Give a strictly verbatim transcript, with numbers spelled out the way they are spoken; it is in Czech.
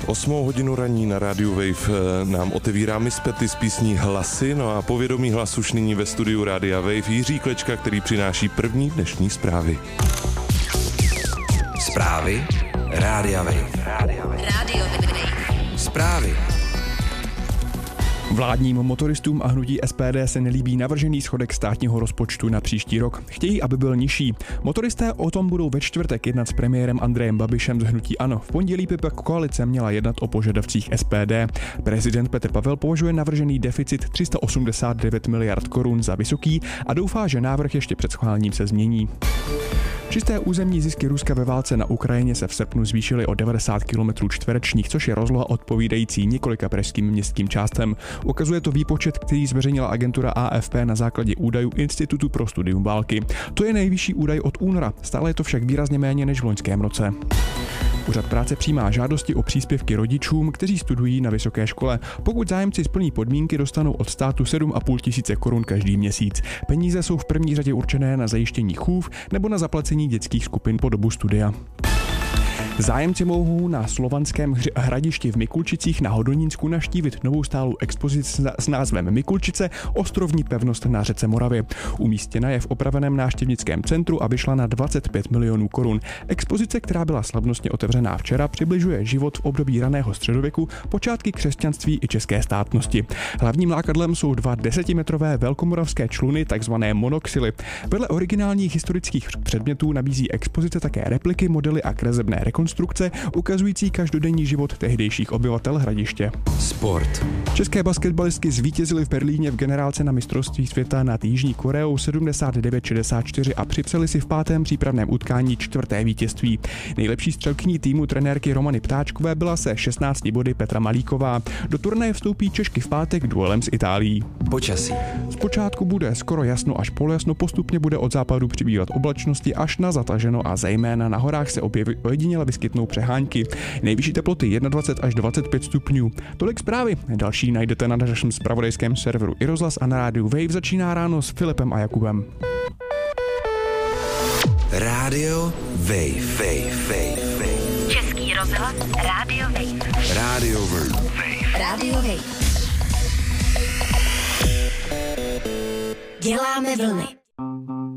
Osmou hodinu raní na rádiu Wave nám otevírá Miss Petty z písní Hlasy, no a povědomý hlas už nyní ve studiu Rádia Wave Jiří Klečka, který přináší první dnešní zprávy. Zprávy Rádia Wave. Rádia Wave. Rádio Wave. Zprávy. Vládním motoristům a hnutí S P D se nelíbí navržený schodek státního rozpočtu na příští rok. Chtějí, aby byl nižší. Motoristé o tom budou ve čtvrtek jednat s premiérem Andrejem Babišem z hnutí ANO. V pondělí by pak koalice měla jednat o požadavcích S P D. Prezident Petr Pavel považuje navržený deficit tři sta osmdesát devět miliard korun za vysoký a doufá, že návrh ještě před schválením se změní. Čisté územní zisky Ruska ve válce na Ukrajině se v srpnu zvýšily o devadesát kilometrů čtverečních, což je rozloha odpovídající několika pražským městským částem. Ukazuje to výpočet, který zveřejnila agentura A F P na základě údajů Institutu pro studium války. To je nejvyšší údaj od února, stále je to však výrazně méně než v loňském roce. Úřad práce přijímá žádosti o příspěvky rodičům, kteří studují na vysoké škole. Pokud zájemci splní podmínky, dostanou od státu sedm a půl tisíce korun každý měsíc. Peníze jsou v první řadě určené na zajištění chův nebo na zaplacení dětských skupin po dobu studia. Zájemci mohou na Slovanském hradišti v Mikulčicích na Hodonínsku navštívit novou stálou expozici s názvem Mikulčice – ostrovní pevnost na řece Moravě. Umístěna je v opraveném návštěvnickém centru a vyšla na dvacet pět milionů korun. Expozice, která byla slavnostně otevřená včera, přibližuje život v období raného středověku, počátky křesťanství i české státnosti. Hlavním lákadlem jsou dva desetimetrové velkomoravské čluny, takzvané monoxily. Vedle originálních historických předmětů nabízí expozice také repliky, modely a kresebné rekonstrukce, ukazující každodenní život tehdejších obyvatel hradiště. Sport. České basketbalistky zvítězily v Berlíně v generálce na mistrovství světa nad Jižní Koreou sedmdesát devět šedesát čtyři a připsali si v pátém přípravném utkání čtvrté vítězství. Nejlepší střelkyní týmu trenérky Romany Ptáčkové byla se šestnácti body Petra Malíková. Do turnaje vstoupí Češky v pátek duelem s Itálií. Počasí. Zpočátku bude skoro jasno až polojasno, postupně bude od západu přibývat oblačnosti až na zataženo a zejména na horách se objeví ojediněle vyskytnou přehánky. Nejvyšší teploty dvacet jedna až dvacet pět stupňů. Tolik zprávy. Další najdete na našem zpravodajském serveru iRozhlas a na rádiu Wave. Začíná ráno s Filipem a Jakubem. Rádio Wave. Wave. Wave. Wave. Český rozhlas Rádio Wave. Rádio Wave. Rádio Wave. Děláme vlny.